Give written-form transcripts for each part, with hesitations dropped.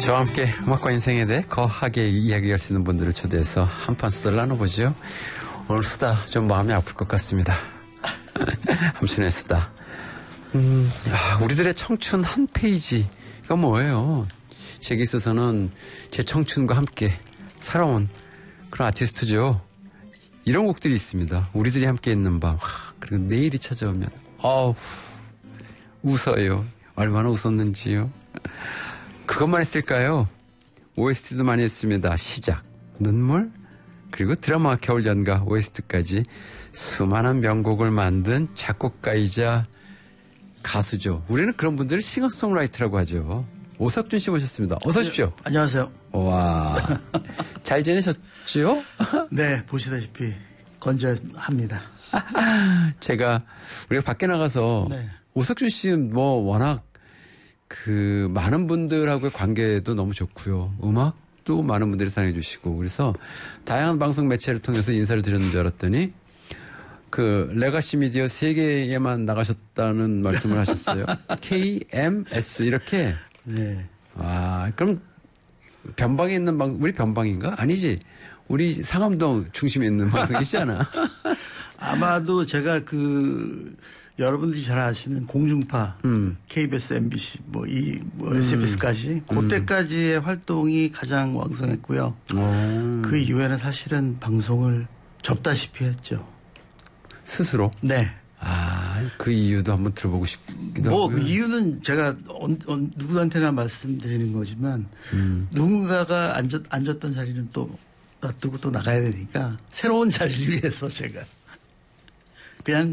저와 함께 음악과 인생에 대해 거하게 이야기할 수 있는 분들을 초대해서 한판 수다를 나눠보죠. 오늘 수다 좀 마음이 아플 것 같습니다. 함순의 수다. 우리들의 청춘 한 페이지. 이거 뭐예요? 제게 있어서는 제 청춘과 함께 살아온 그런 아티스트죠. 이런 곡들이 있습니다. 우리들이 함께 있는 밤. 그리고 내일이 찾아오면 웃어요. 얼마나 웃었는지요. 그것만 했을까요? OST도 많이 했습니다. 시작, 눈물, 그리고 드라마 겨울연가 OST까지 수많은 명곡을 만든 작곡가이자 가수죠. 우리는 그런 분들을 싱어송라이터라고 하죠. 오석준 씨 모셨습니다. 어서 오십시오. 안녕하세요. 와, 잘 지내셨죠? 네, 보시다시피 건전합니다. 제가 우리가 밖에 나가서 네. 오석준 씨는 뭐 워낙 그 많은 분들하고의 관계도 너무 좋고요. 음악도 많은 분들이 사랑해 주시고 그래서 다양한 방송 매체를 통해서 인사를 드렸는 줄 알았더니 그 레가시 미디어 3개에만 나가셨다는 말씀을 하셨어요. KMS 이렇게. 네. 아, 그럼 변방에 있는 우리 변방인가? 아니지. 우리 상암동 중심에 있는 방송이시잖아. 아마도 제가 여러분들이 잘 아시는 공중파, KBS, MBC, SBS까지, 그때까지의 활동이 가장 왕성했고요. 그 이후에는 사실은 방송을 접다시피 했죠. 스스로? 네. 아, 그 이유도 한번 들어보고 싶기도 하고요. 그 이유는 제가 누구한테나 말씀드리는 거지만, 누군가가 앉았던 자리는 또 놔두고 또 나가야 되니까, 새로운 자리를 위해서 제가 그냥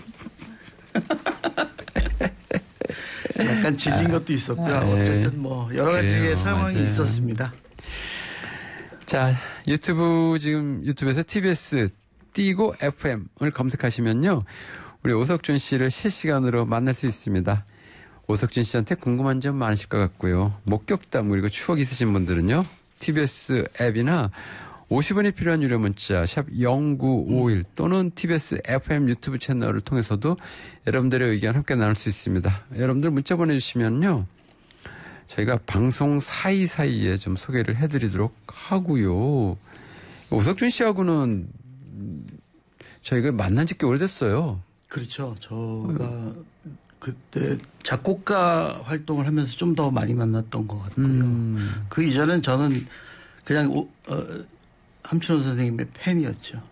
약간 질린 것도 있었고요. 어쨌든 여러 가지의 상황이 맞아요. 있었습니다. 자, 유튜브에서 TBS 띄고 FM을 검색하시면요. 우리 오석준 씨를 실시간으로 만날 수 있습니다. 오석준 씨한테 궁금한 점 많으실 것 같고요. 목격담 그리고 추억 있으신 분들은요. TBS 앱이나 50원이 필요한 유료 문자 샵 0951 또는 TBS FM 유튜브 채널을 통해서도 여러분들의 의견 함께 나눌 수 있습니다. 여러분들 문자 보내주시면요. 저희가 방송 사이사이에 좀 소개를 해드리도록 하고요. 오석준 씨하고는 저희가 만난 지 꽤 오래됐어요. 그렇죠. 저가 그때 작곡가 활동을 하면서 좀 더 많이 만났던 것 같고요. 그 이전엔 저는 그냥 함춘호 선생님의 팬이었죠.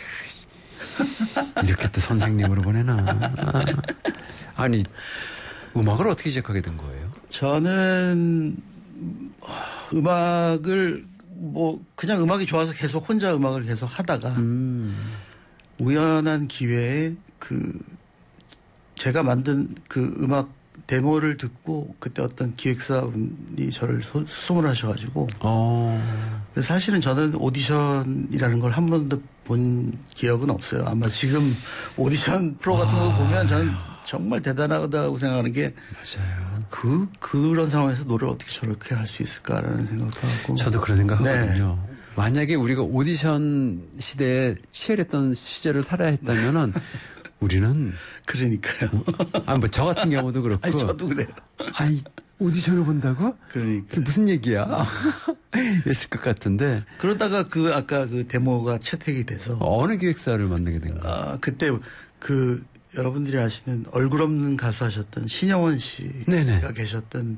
이렇게 또 선생님으로 보내나. 아니, 음악을 어떻게 시작하게 된 거예요? 저는 음악을 그냥 음악이 좋아서 계속 혼자 음악을 계속 하다가 우연한 기회에 제가 만든 음악 데모를 듣고 그때 어떤 기획사분이 저를 수송을 하셔가지고 그래서 사실은 저는 오디션이라는 걸 한 번도 본 기억은 없어요. 아마 지금 오디션 프로 같은 거 보면 저는 정말 대단하다고 생각하는 게 맞아요. 그런 상황에서 노래를 어떻게 저렇게 할 수 있을까라는 생각도 하고 저도 그런 생각하거든요. 네. 만약에 우리가 오디션 시대에 치열했던 시절을 살아야 했다면은 우리는 그러니까요. 저 같은 경우도 그렇고. 아니, 저도 그래요. 아니, 오디션을 본다고? 그러니까. 그게 무슨 얘기야? 했을 것 같은데. 그러다가 아까 데모가 채택이 돼서. 어느 기획사를 만나게 된 거예요? 그때 여러분들이 아시는 얼굴 없는 가수 하셨던 신영원 씨가 네네. 계셨던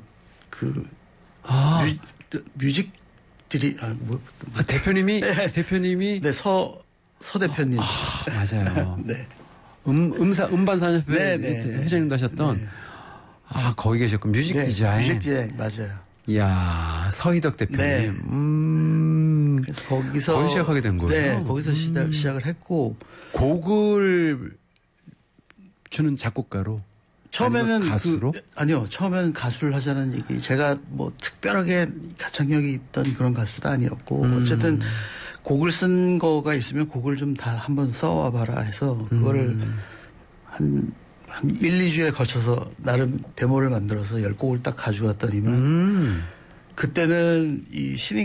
뮤직들이, 대표님이? 네. 대표님이? 네, 서 대표님. 맞아요. 네. 음반산업회 회장님도 하셨던. 네. 거기 계셨고, 뮤직 네, 디자인. 뮤직 디자인, 맞아요. 이야, 서희덕 대표님. 네. 그래서 거기서 시작하게 된 거예요. 네, 거기서 시작을 했고. 곡을 주는 작곡가로. 처음에는 가수로? 아니요, 처음에는 가수를 하자는 얘기. 제가 특별하게 가창력이 있던 그런 가수도 아니었고, 어쨌든 곡을 쓴 거가 있으면 곡을 좀 다 한번 써와 봐라 해서 그거를 한 1, 2주에 걸쳐서 나름 데모를 만들어서 10곡을 딱 가져왔더니만 그때는 이 신인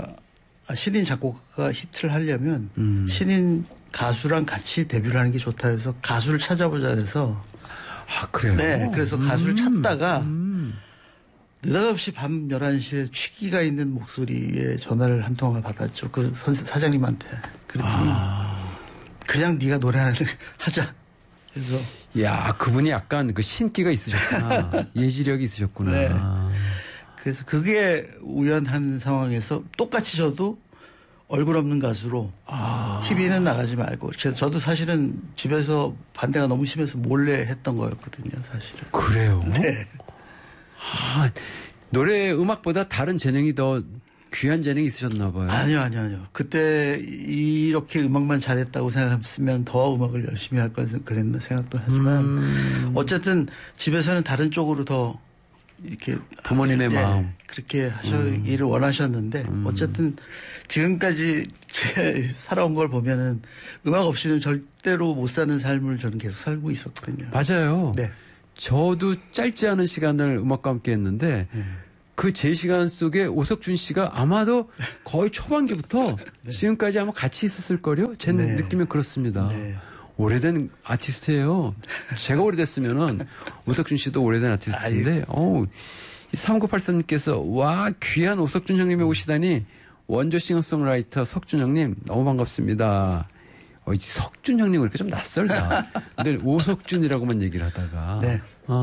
작곡가가 히트를 하려면 신인 가수랑 같이 데뷔를 하는 게 좋다 해서 가수를 찾아보자 해서 그래요? 네, 그래서 가수를 찾다가 느닷없이 밤 11시에 취기가 있는 목소리에 전화를 한 통을 받았죠. 그 사장님한테. 그랬더니 그냥 네가 노래 하자. 그래서 야, 그분이 약간 그 신기가 있으셨구나. 예지력이 있으셨구나. 네. 그래서 그게 우연한 상황에서 똑같이 저도 얼굴 없는 가수로 TV는 나가지 말고 저도 사실은 집에서 반대가 너무 심해서 몰래 했던 거였거든요. 사실은. 그래요? 네. 아, 노래 음악보다 다른 재능이 더 귀한 재능이 있으셨나 봐요. 아니요. 그때 이렇게 음악만 잘했다고 생각했으면 더 음악을 열심히 할 걸 그랬나 생각도 하지만 어쨌든 집에서는 다른 쪽으로 더 이렇게 부모님의 마음 그렇게 하시기를 원하셨는데 어쨌든 지금까지 제 살아온 걸 보면은 음악 없이는 절대로 못 사는 삶을 저는 계속 살고 있었거든요. 맞아요. 네. 저도 짧지 않은 시간을 음악과 함께 했는데 그 제 시간 속에 오석준 씨가 아마도 거의 초반기부터 지금까지 아마 같이 있었을 거요. 제 느낌은 그렇습니다. 네. 오래된 아티스트예요. 제가 오래됐으면은 오석준 씨도 오래된 아티스트인데, 이 3983님께서 와 귀한 오석준 형님이 오시다니 원조 싱어송라이터 석준 형님 너무 반갑습니다. 석준 형님 그러니까 좀 낯설다. 늘 오석준이라고만 얘기를 하다가. 네.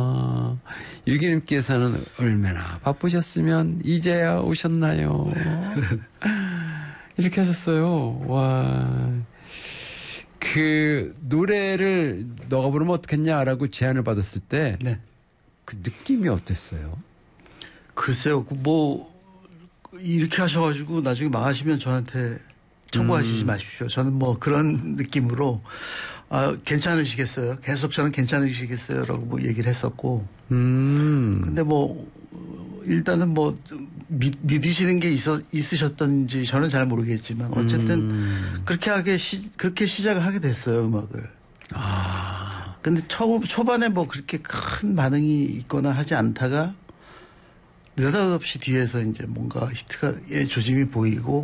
유기님께서는 얼마나 바쁘셨으면 이제야 오셨나요? 이렇게 하셨어요. 와. 그 노래를 너가 부르면 어떻겠냐라고 제안을 받았을 때 그 느낌이 어땠어요? 글쎄요. 뭐 이렇게 하셔가지고 나중에 망하시면 저한테 청구하시지 마십시오. 저는 뭐 그런 느낌으로 괜찮으시겠어요? 계속 저는 괜찮으시겠어요? 라고 뭐 얘기를 했었고. 근데 뭐 일단은 뭐 믿으시는 게 있으셨던지 저는 잘 모르겠지만 어쨌든 그렇게 시작을 하게 됐어요, 음악을. 근데 초반에 뭐 그렇게 큰 반응이 있거나 하지 않다가 느닷없이 뒤에서 이제 뭔가 히트의 조짐이 보이고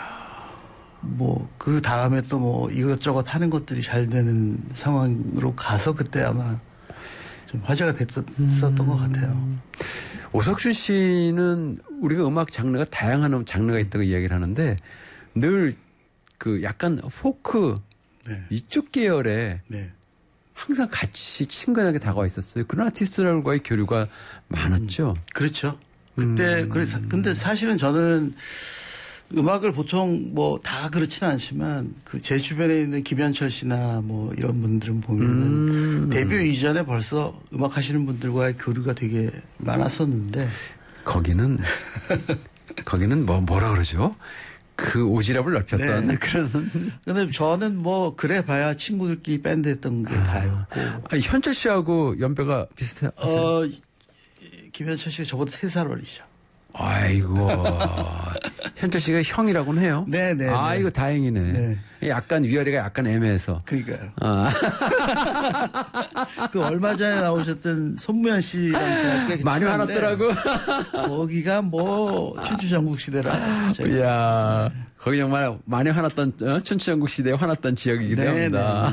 뭐 그 다음에 또 뭐 이것저것 하는 것들이 잘 되는 상황으로 가서 그때 아마 좀 화제가 됐었던 것 같아요. 오석준 씨는 우리가 음악 장르가 다양한 장르가 있다고 이야기를 하는데 늘 그 약간 포크 이쪽 계열에 항상 같이 친근하게 다가와 있었어요. 그런 아티스트들과의 교류가 많았죠. 그렇죠. 그때 그래서 근데 사실은 저는 음악을 보통 뭐 다 그렇지는 않지만 그 제 주변에 있는 김현철 씨나 뭐 이런 분들은 보면은 데뷔 이전에 벌써 음악 하시는 분들과의 교류가 되게 많았었는데 거기는 뭐라 그러죠? 그 오지랖을 넓혔던 그런. 근데 저는 뭐 그래 봐야 친구들끼리 밴드 했던 게 다였고. 현철 씨하고 연배가 비슷해요? 김현철 씨가 저보다 3살 어리죠. 아이고. 현철 씨가 형이라고는 해요? 네네. 아이고, 다행이네. 약간 위아래가 약간 애매해서. 그러니까요. 그 얼마 전에 나오셨던 손무현 씨랑 제가 꽤 많이 화났더라고. 거기가 뭐 춘추전국 시대라. 이야. 거기 정말 많이 화났던, 춘추전국 시대에 화났던 지역이기도 합니다.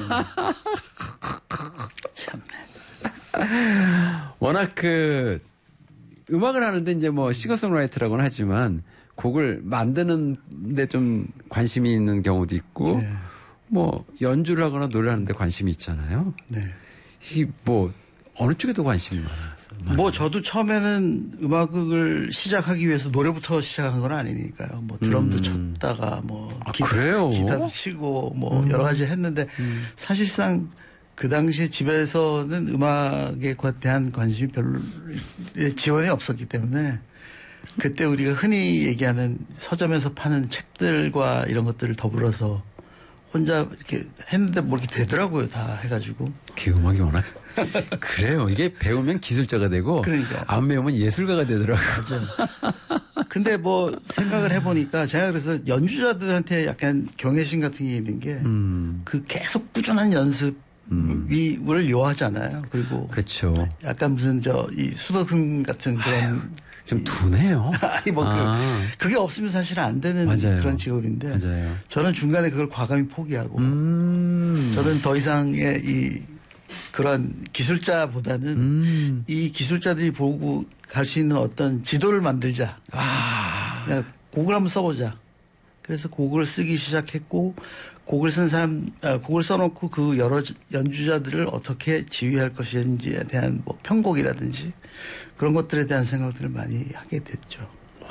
참네. 워낙 음악을 하는데 이제 뭐 싱어송라이터라고는 하지만 곡을 만드는데 좀 관심이 있는 경우도 있고 뭐 연주를 하거나 노래를 하는데 관심이 있잖아요. 이 뭐 어느 쪽에 더 관심이 많아서. 뭐 저도 처음에는 음악을 시작하기 위해서 노래부터 시작한 건 아니니까요. 뭐 드럼도 쳤다가 뭐 기타도 치고 뭐 여러 가지 했는데 사실상 그 당시에 집에서는 음악에 대한 관심이 별로 지원이 없었기 때문에 그때 우리가 흔히 얘기하는 서점에서 파는 책들과 이런 것들을 더불어서 혼자 이렇게 했는데 뭐 이렇게 되더라고요. 다 해가지고. 음악이 워낙 그래요. 이게 배우면 기술자가 되고 그러니까. 안 배우면 예술가가 되더라고요. 맞아요. 근데 뭐 생각을 해보니까 제가 그래서 연주자들한테 약간 경외심 같은 게 있는 게 그 계속 꾸준한 연습 을 요하잖아요. 그리고 그렇죠. 약간 무슨 이 수도승 같은 그런 좀 둔해요. 그게 없으면 사실 안 되는 그런 직업인데 저는 중간에 그걸 과감히 포기하고 저는 더 이상의 그런 기술자보다는 이 기술자들이 보고 갈 수 있는 어떤 지도를 만들자. 그냥 곡을 한번 써보자. 그래서 곡을 쓰기 시작했고 곡을 쓴 사람, 곡을 써놓고 그 여러 연주자들을 어떻게 지휘할 것인지에 대한 뭐 편곡이라든지 그런 것들에 대한 생각들을 많이 하게 됐죠.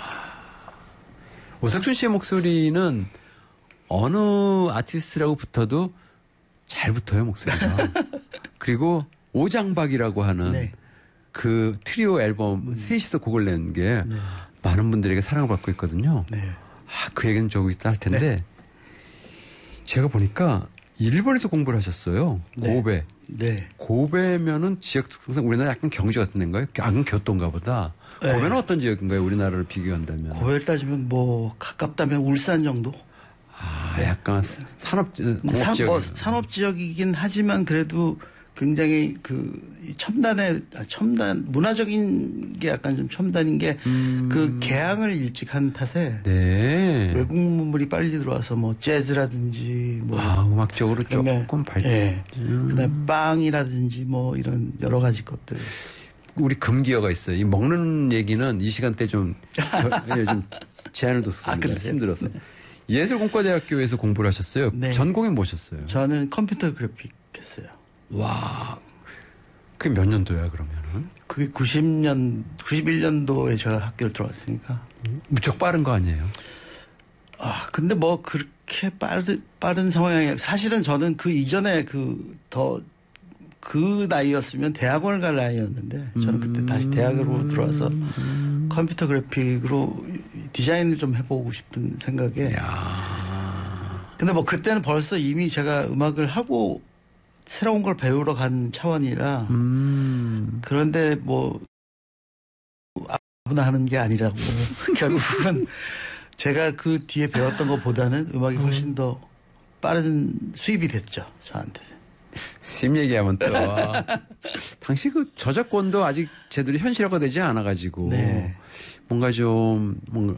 오석준 씨의 목소리는 어느 아티스트라고 붙어도 잘 붙어요, 목소리가. 그리고 오장박이라고 하는 네. 그 트리오 앨범 셋이서 곡을 낸 게 네. 많은 분들에게 사랑을 받고 있거든요. 네. 그 얘기는 조금 이따 할 텐데 네. 제가 보니까 일본에서 공부를 하셨어요. 네. 고베. 네. 고베면은 지역 특성 우리나라 약간 경주 같은 데인가요? 약간 교토인가 보다. 네. 고베는 어떤 지역인가요? 우리나라를 비교한다면. 고베를 따지면 뭐 가깝다면 울산 정도? 약간 산업 공업 지역. 뭐 산업 지역이긴 하지만 그래도 굉장히 첨단 문화적인 게 약간 좀 첨단인 게 그 개항을 일찍 한 탓에 네. 외국 문물이 빨리 들어와서 뭐 재즈라든지 뭐 음악적으로 조금 발전. 예. 그다음에 빵이라든지 뭐 이런 여러 가지 것들. 우리 금기어가 있어요. 이 먹는 얘기는 이 시간대 좀 제한을 뒀습니다. 힘들어서. 예술공과대학교에서 공부를 하셨어요. 네. 전공이 뭐셨어요? 저는 컴퓨터 그래픽 했어요. 와, 그게 몇 년도야 그러면은? 그게 91년도에 제가 학교를 들어갔으니까. 무척 빠른 거 아니에요? 근데 뭐 그렇게 빠른 상황이 사실은 저는 그 이전에 그 나이였으면 대학원을 갈 나이였는데 저는 그때 다시 대학으로 들어와서 컴퓨터 그래픽으로 디자인을 좀 해보고 싶은 생각에. 근데 뭐 그때는 벌써 이미 제가 음악을 하고 새로운 걸 배우러 간 차원이라 그런데 뭐 아무나 하는 게 아니라고 결국은 제가 그 뒤에 배웠던 것보다는 음악이 훨씬 더 빠른 수입이 됐죠 저한테. 수입 얘기하면 또 당시 그 저작권도 아직 제대로 현실화가 되지 않아가지고 네. 뭔가 좀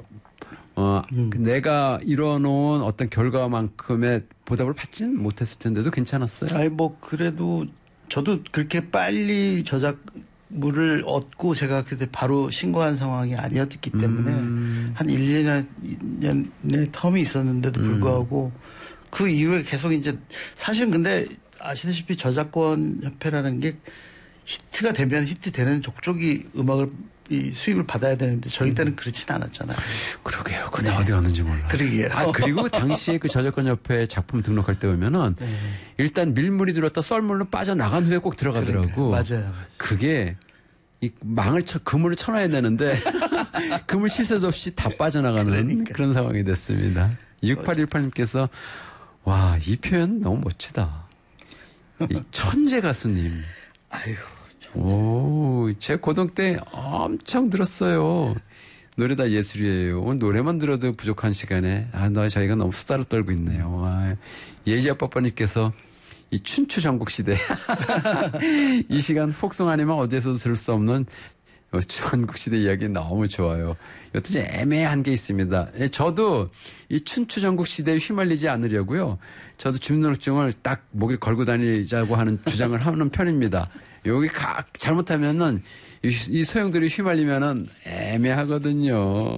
내가 이뤄놓은 어떤 결과만큼의 보답을 받지는 못했을 텐데도 괜찮았어요. 아니 뭐 그래도 저도 그렇게 빨리 저작물을 얻고 제가 그때 바로 신고한 상황이 아니었기 때문에 한 1, 2년의 텀이 있었는데도 불구하고 그 이후에 계속 이제 사실은 근데 아시다시피 저작권 협회라는 게 히트가 되면 히트되는 족족이 음악을 수입을 받아야 되는데 저희 때는 그렇진 않았잖아요. 그러게요. 근데 어디 갔는지 몰라요. 그러게요. 그리고 당시에 그 저작권 협회 작품 등록할 때 보면은 일단 밀물이 들었다 썰물로 빠져나간 후에 꼭 들어가더라고. 맞아요. 그게 이 그물을 쳐놔야 되는데 그물 실세도 없이 다 빠져나가는 그런 상황이 됐습니다. 6818님께서 와, 이 표현 너무 멋지다. 이 천재 가수님. 아이고. 제 고등 때 엄청 들었어요. 노래 다 예술이에요. 노래만 들어도 부족한 시간에 저희가 너무 수다를 떨고 있네요. 예지아빠빠님께서 이 춘추 전국시대 이 시간 폭송 아니면 어디에서도 들을 수 없는 전국시대 이야기 너무 좋아요. 여튼 애매한 게 있습니다. 저도 이 춘추 전국시대에 휘말리지 않으려고요. 저도 주민등록증을 딱 목에 걸고 다니자고 하는 주장을 하는 편입니다. 여기 잘못하면은 이 소용돌이 휘말리면은 애매하거든요.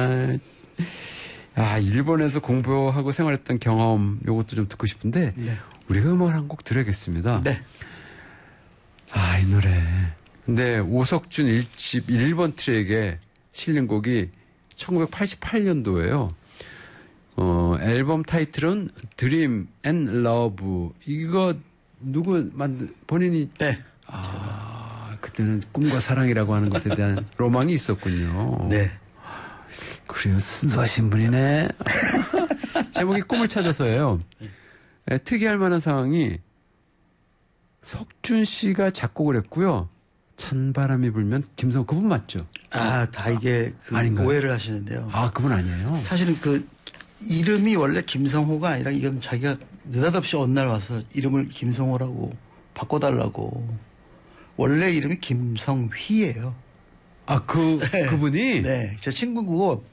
일본에서 공부하고 생활했던 경험 요것도 좀 듣고 싶은데 네. 우리가 음악을 한 곡 들어야겠습니다. 네. 이 노래. 근데 오석준 1집 1번 트랙에 실린 곡이 1988년도예요. 앨범 타이틀은 Dream and Love. 이거 누구 본인이? 네. 그때는 꿈과 사랑이라고 하는 것에 대한 로망이 있었군요. 네. 그래요. 순수하신 분이네. 제목이 꿈을 찾아서예요. 특이할 만한 상황이 석준 씨가 작곡을 했고요. 찬바람이 불면 김성호 그분 맞죠? 다 이게 아닌가요? 오해를 하시는데요. 그분 아니에요. 사실은 그 이름이 원래 김성호가 아니라 이건 자기가 느닷없이 어느 날 와서 이름을 김성호라고 바꿔달라고. 원래 이름이 김성휘예요. 그분이? 네. 제 친구고.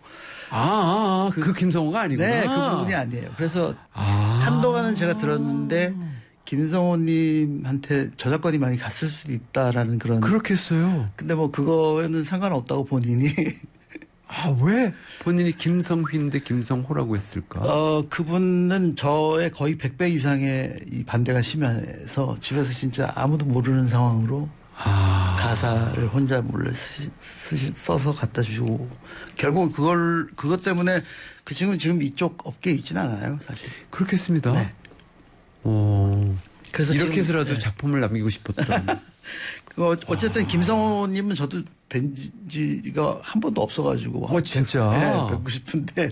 그 김성호가 아니구나. 네, 그분이 아니에요. 그래서 한동안은 제가 들었는데 김성호님한테 저작권이 많이 갔을 수도 있다라는 그런. 그렇겠어요. 근데 뭐 그거에는 상관없다고 본인이. 아, 왜 본인이 김성휘인데 김성호라고 했을까? 그분은 저의 거의 100배 이상의 이 반대가 심해서 집에서 진짜 아무도 모르는 상황으로 가사를 혼자 몰래 써서 갖다 주시고 결국 그것 때문에 그 친구는 지금 이쪽 업계에 있지는 않아요, 사실. 그렇겠습니다. 네. 그래서 이렇게 해서라도 네. 작품을 남기고 싶었던. 어쨌든 김성호님은 저도 뵌 지가 한 번도 없어가지고. 진짜? 네, 뵙고 싶은데.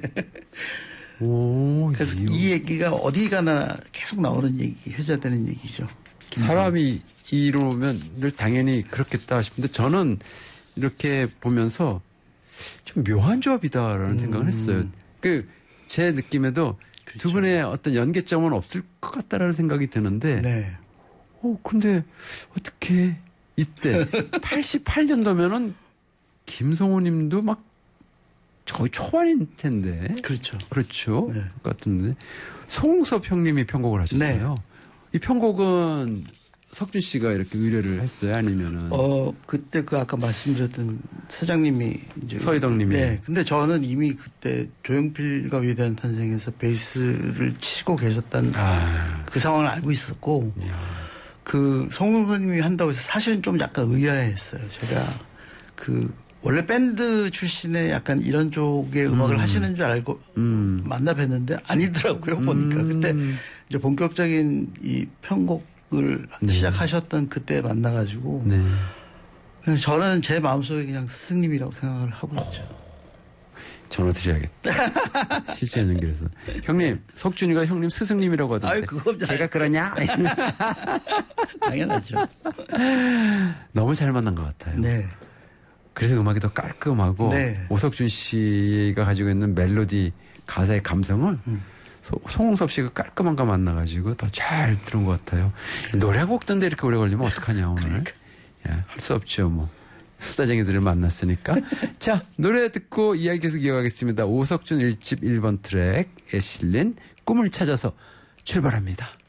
그래서 이 얘기가 어디 가나 계속 나오는 얘기, 회자되는 얘기죠. 사람이 이러면 늘 당연히 그렇겠다 싶은데 저는 이렇게 보면서 좀 묘한 조합이다라는 생각을 했어요. 제 느낌에도 그렇죠. 두 분의 어떤 연계점은 없을 것 같다라는 생각이 드는데. 네. 근데 어떻게 이때 88년도면은 김성호 님도 막 거의 초반일 텐데. 그렇죠. 그렇죠. 네. 같은데. 송웅섭 형님이 편곡을 하셨어요. 네. 이 편곡은 석준 씨가 이렇게 의뢰를 했어요? 아니면은? 그때 아까 말씀드렸던 사장님이 이제. 서희덕 님이. 네. 근데 저는 이미 그때 조용필과 위대한 탄생에서 베이스를 치고 계셨다는 그 상황을 알고 있었고. 송웅섭님이 한다고 해서 사실은 좀 약간 의아했어요. 제가 원래 밴드 출신의 약간 이런 쪽의 음악을 하시는 줄 알고 만나 뵀는데 아니더라고요. 보니까. 그때 이제 본격적인 이 편곡을 시작하셨던 그때 만나가지고. 네. 그래서 저는 제 마음속에 그냥 스승님이라고 생각을 하고 있죠. 전화 드려야겠다. 실시간 연결해서. 형님, 석준이가 형님 스승님이라고 하던데. 제가 그러냐? 당연하죠. 너무 잘 만난 것 같아요. 네. 그래서 음악이 더 깔끔하고 네. 오석준 씨가 가지고 있는 멜로디 가사의 감성을 송웅섭 씨가 깔끔한 거 만나가지고 더 잘 들은 것 같아요. 노래 한 곡 듣는데 이렇게 오래 걸리면 어떡하냐 오늘. 그러니까. 할 수 없죠 뭐. 수다쟁이들을 만났으니까. 자, 노래 듣고 이야기 계속 이어가겠습니다. 오석준 1집 1번 트랙에 실린 꿈을 찾아서 출발합니다.